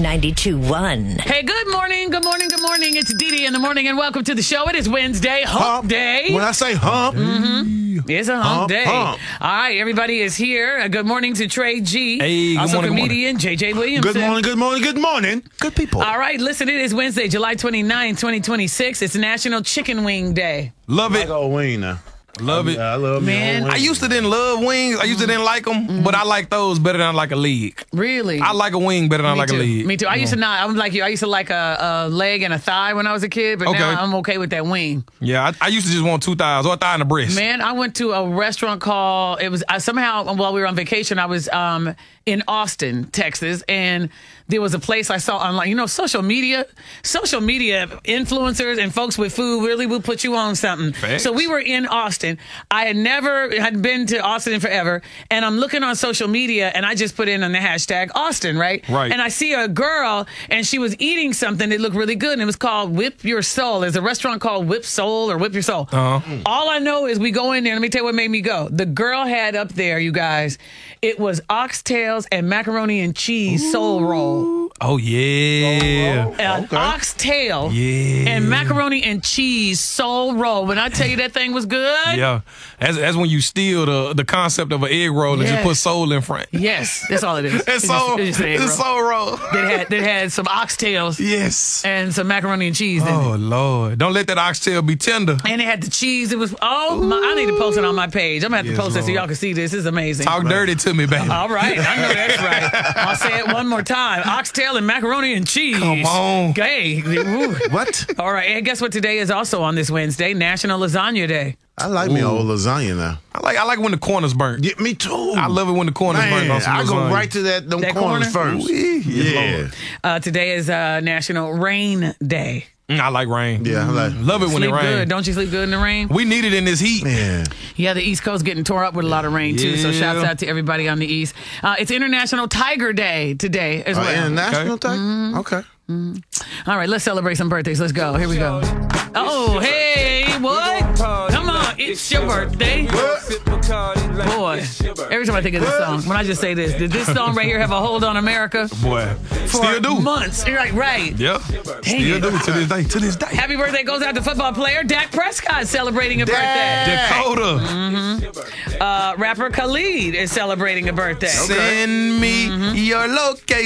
92.1. Hey, good morning, good morning, good morning. It's Dee Dee in the morning, and welcome to the show. It is Wednesday, hump day. When I say hump, It's a hump day. hump. All right, everybody is here. Good morning to Trey G. Hey, good also morning, comedian JJ Williamson. good morning, good morning, good morning. Good people. All right, listen, it is Wednesday, July 29, 2026. It's National Chicken Wing Day. Love I it. go wing now. Love it. I love Man. me. I used to didn't love wings. I used to didn't like them, but I like those better than I like a leg. Really? I like a wing better than I like too. a leg. Me too. I used to not. I'm like you. I used to like a leg and a thigh when I was a kid, but Okay. now I'm okay with that wing. Yeah, I used to just want 2 thighs or a thigh and a breast. Man, I went to a restaurant called, it was somehow while we were on vacation, I was in Austin, Texas, and there was a place I saw online. You know, social media influencers and folks with food really will put you on something. Facts. So we were in Austin. I had been to Austin in forever, and I'm looking on social media, and I just put in on the hashtag Austin, right? Right. And I see a girl, and she was eating something that looked really good, and it was called Whip Your Soul. There's a restaurant called Whip Soul or Whip Your Soul. All I know is we go in there. Let me tell you what made me go. The girl had up there, you guys, it was oxtails and macaroni and cheese soul roll. Oh yeah. An oxtail Yeah. and macaroni and cheese soul roll. When I tell you that thing was good. Yeah. That's when you steal the concept of an egg roll and Yes. just put soul in front. Yes, that's all it is. It's soul. It's just an egg It's roll. soul roll. That had some oxtails Yes. and some macaroni and cheese in it. Oh Lord. Don't let that oxtail be tender. And it had the cheese. It was, I need to post it on my page. I'm going to have to Yes, post it so Lord. y'all can see this. This is amazing. Talk dirty to me, baby. All right. I know that's right. I'll say it one more time. Oxtail and macaroni and cheese. Come on. Okay. Woo. What? All right. And guess what today is also on this Wednesday? National Lasagna Day. I like me old lasagna now. I like when the corner's burnt. Yeah, me too. I love it when the corner's burnt Man, on some I go lasagna. right to them That corners corner? first. Yes, Yeah. Today is National Rain Day. I like rain. Yeah, I like. Love it when Sleep it rains. good. Don't you sleep good in the rain? We need it in this heat. Man. Yeah, the East Coast getting tore up with a lot of rain, too. So Yeah. shouts out to everybody on the East. It's International Tiger Day today as well. International type? Okay. All right, let's celebrate some birthdays. Let's go. Here we go. Oh, hey, what? Come on, it's your birthday. Boy, every time I think of this song, when I just say this, did this song right here have a hold on America? Boy, For still do. months. You're right. Yep. Dang Still it. do to this day. To this day. Happy birthday goes out to football player Dak Prescott celebrating a birthday. Dakota. Rapper Khalid is celebrating a birthday. Send me your location.